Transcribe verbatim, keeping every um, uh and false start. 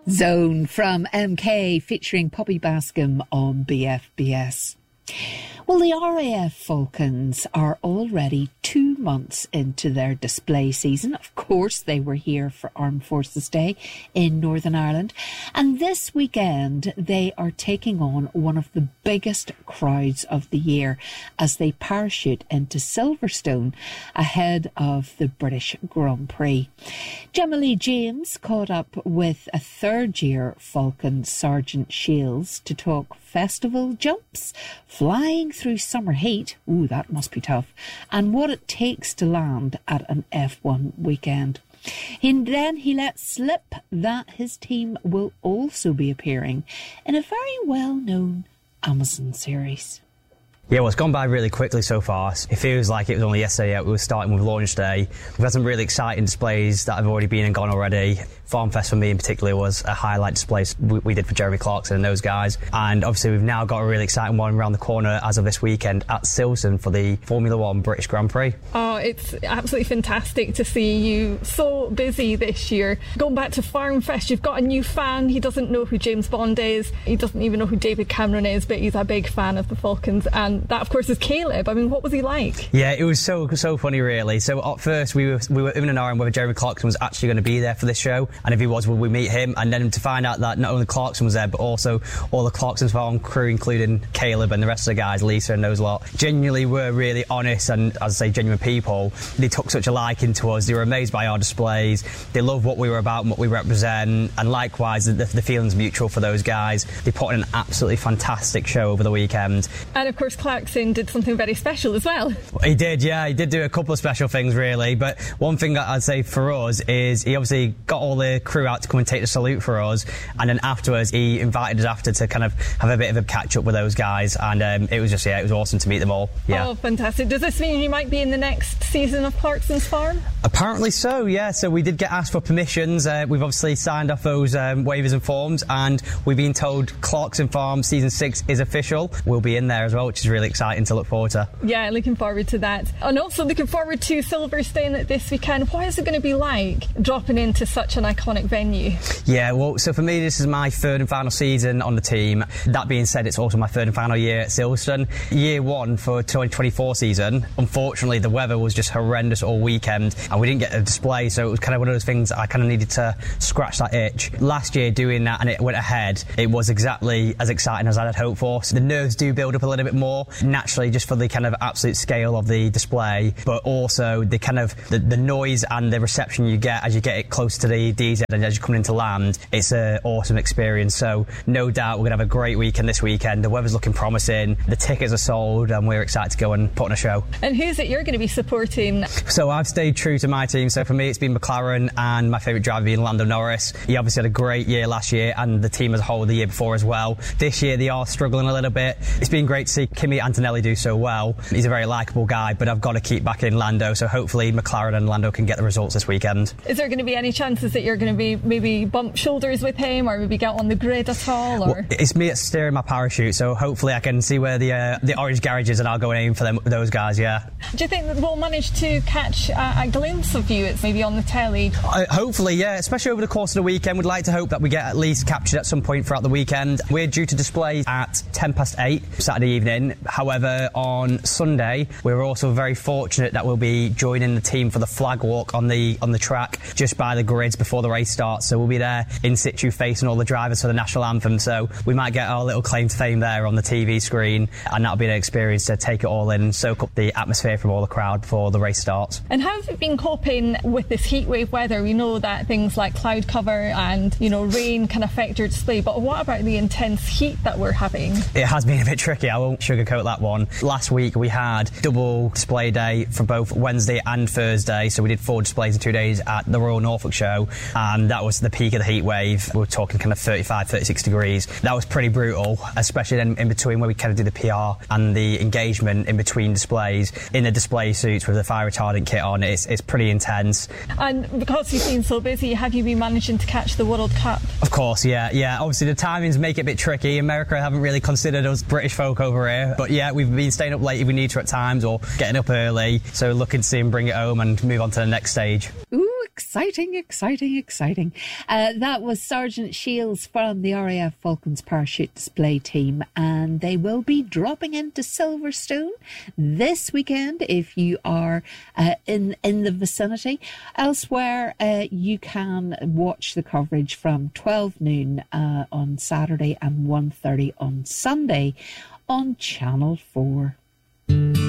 Zone from M K featuring Poppy Bascom on B F B S. Well, the R A F Falcons are already two months into their display season. Of course, they were here for Armed Forces Day in Northern Ireland. And this weekend, they are taking on one of the biggest crowds of the year as they parachute into Silverstone ahead of the British Grand Prix. Gemma Lee James caught up with a third-year Falcon, Sergeant Shields, to talk festival jumps, flying through summer heat, ooh, that must be tough, and what it takes to land at an F one weekend. And then he let slip that his team will also be appearing in a very well-known Amazon series. Yeah, well, it's gone by really quickly so far. It feels like it was only yesterday we were starting with launch day. We've had some really exciting displays that have already been and gone already. FarmFest for me in particular was a highlight display we, we did for Jeremy Clarkson and those guys. And obviously we've now got a really exciting one around the corner as of this weekend at Silverstone for the Formula One British Grand Prix. Oh, it's absolutely fantastic to see you so busy this year. Going back to FarmFest, you've got a new fan. He doesn't know who James Bond is. He doesn't even know who David Cameron is, but he's a big fan of the Falcons. And that, of course, is Caleb. I mean, what was he like? Yeah, it was so so funny, really. So at first, we were we were in and around whether Jeremy Clarkson was actually going to be there for this show, and if he was, would we meet him? And then to find out that not only Clarkson was there, but also all the Clarkson's Farm crew, including Caleb and the rest of the guys, Lisa and those lot, genuinely were really honest and, as I say, genuine people. They took such a liking to us. They were amazed by our displays. They loved what we were about and what we represent. And likewise, the, the feeling's mutual for those guys. They put on an absolutely fantastic show over the weekend. And of course, Clarkson did something very special as well. He did, yeah. He did do a couple of special things, really. But one thing that I'd say for us is he obviously got all the crew out to come and take the salute for us. And then afterwards, he invited us after to kind of have a bit of a catch-up with those guys. And um, it was just, yeah, it was awesome to meet them all. Yeah. Oh, fantastic. Does this mean you might be in the next season of Clarkson's Farm? Apparently so, yeah. So we did get asked for permissions. Uh, we've obviously signed off those um, waivers and forms. And we've been told Clarkson Farm Season six is official. We'll be in there as well, which is really exciting to look forward to. Yeah, looking forward to that. And also looking forward to Silverstone this weekend. What is it going to be like dropping into such an iconic venue? Yeah, well, so for me, this is my third and final season on the team. That being said, it's also my third and final year at Silverstone. Year one for twenty twenty-four season, unfortunately, the weather was just horrendous all weekend and we didn't get a display, so it was kind of one of those things I kind of needed to scratch that itch. Last year, doing that and it went ahead, it was exactly as exciting as I had hoped for. So the nerves do build up a little bit more, naturally, just for the kind of absolute scale of the display, but also the kind of the, the noise and the reception you get as you get it close to the D Z and as you come into land. It's an awesome experience. So no doubt we're going to have a great weekend this weekend. The weather's looking promising, the tickets are sold, and we're excited to go and put on a show. And who's it you're going to be supporting? So I've stayed true to my team. So for me, it's been McLaren and my favourite driver being Lando Norris. He obviously had a great year last year and the team as a whole the year before as well. This year they are struggling a little bit. It's been great to see Kimi Antonelli do so well. He's a very likeable guy, but I've got to keep backing Lando, so hopefully McLaren and Lando can get the results this weekend. Is there going to be any chances that you're going to be maybe bump shoulders with him or maybe get on the grid at all? Or? Well, it's me that's steering my parachute, so hopefully I can see where the uh, the orange garage is and I'll go and aim for them, those guys, yeah. Do you think that we'll manage to catch a, a glimpse of you? It's maybe on the telly? Uh, hopefully, yeah, especially over the course of the weekend. We'd like to hope that we get at least captured at some point throughout the weekend. We're due to display at ten past eight Saturday evening. However, on Sunday, we're also very fortunate that we'll be joining the team for the flag walk on the on the track just by the grids before the race starts. So we'll be there in situ facing all the drivers for the national anthem. So we might get our little claim to fame there on the T V screen, and that'll be an experience to take it all in and soak up the atmosphere from all the crowd before the race starts. And how have you been coping with this heatwave weather? We know that things like cloud cover and, you know, rain can affect your display, but what about the intense heat that we're having? It has been a bit tricky, I won't sugarcoat that one. Last week we had double display day for both Wednesday and Thursday, so we did four displays in two days at the Royal Norfolk Show, and that was the peak of the heat wave. We were talking kind of thirty-five, thirty-six degrees. That was pretty brutal, especially then in between where we kind of did the P R and the engagement in between displays in the display suits with the fire retardant kit on. It's, it's pretty intense. And because you've been so busy, have you been managing to catch the World Cup? Of course, yeah, yeah. Obviously the timings make it a bit tricky. America haven't really considered us British folk over here, but yeah, we've been staying up late if we need to at times or getting up early, so looking to see him bring it home and move on to the next stage. Ooh, exciting, exciting, exciting. Uh, that was Sergeant Shields from the R A F Falcons Parachute Display Team, and they will be dropping into Silverstone this weekend if you are uh, in, in the vicinity. Elsewhere, uh, you can watch the coverage from twelve noon uh, on Saturday and one thirty on Sunday on Channel four.